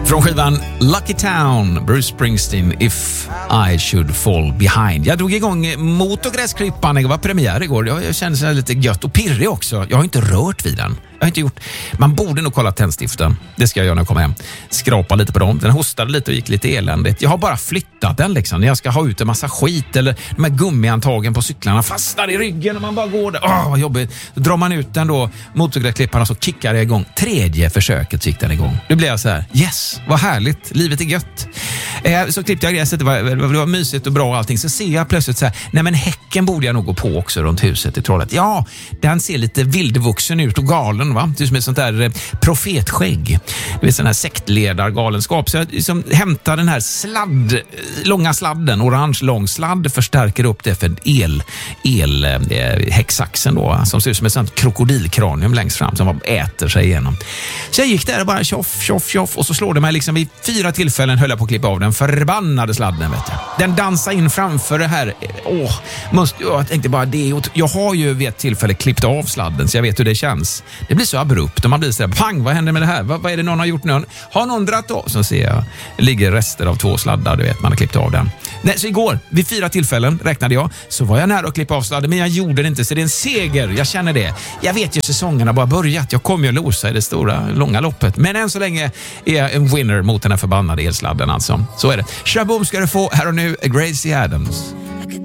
Från skivan Lucky Town, Bruce Springsteen, If I Should Fall Behind. Jag drog igång motorgräsklippan, det var premiär igår. Jag kände sig lite gött och pirrig också. Jag har inte rört vid den. Jag har inte gjort. Man borde nog kolla tändstiften. Det ska jag göra när jag kommer hem. Skrapa lite på dem. Den hostade lite och gick lite eländigt. Jag har bara flyttat den liksom. När jag ska ha ut en massa skit eller de här gummiantagen på cyklarna fastnar i ryggen och man bara går där. Vad jobbigt. Då drar man ut den då, motorgräsklippan, och så kickar jag igång. 3:e försöket gick den igång. Då blev jag så här, yes, vad härligt. Livet är gött. Så klippte jag gräset. Det var mysigt och bra och allting. Så ser jag plötsligt så här, nej men häcken borde jag nog gå på också runt huset i Trollet. Ja, den ser lite vildvuxen ut och galen. Va? Det är som ett sånt där profetskägg. Det är sån här sektledargalenskap. Så jag liksom hämtar den här långa sladden, orange lång sladd, förstärker upp det för häcksaxen då, som ser ut som ett sånt krokodilkranium längst fram som äter sig igenom. Så jag gick där och bara tjoff och så slår det mig liksom vid 4 tillfällen höll jag på att klippa av den förbannade sladden, vet jag. Den dansar in framför det här. Jag tänkte bara jag har ju vid ett tillfälle klippt av sladden så jag vet hur det känns. Det blir så abrupt och man blir så där, pang, vad händer med det här? Vad är det någon har gjort nu? Har någon dratt av? Så ser jag, ligger rester av 2 sladdar, du vet, man har klippt av den. Nej, så igår, vid 4 tillfällen räknade jag, så var jag nära att klippa av sladden, men jag gjorde det inte, så det är en seger, jag känner det. Jag vet ju, säsongen har bara börjat, jag kommer ju att losa i det stora, långa loppet, men än så länge är jag en winner mot den här förbannade elsladden alltså. Så är det. Shaboom ska du få här och nu, Gracie Adams.